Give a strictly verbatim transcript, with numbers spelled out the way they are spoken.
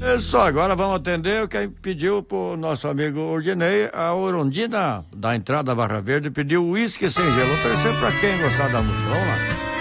É só, agora vamos atender quem pediu pro nosso amigo Ordinei, a Orondina da entrada da Barra Verde, pediu uísque sem gelo. Oferecer pra quem gostar da música. Vamos lá.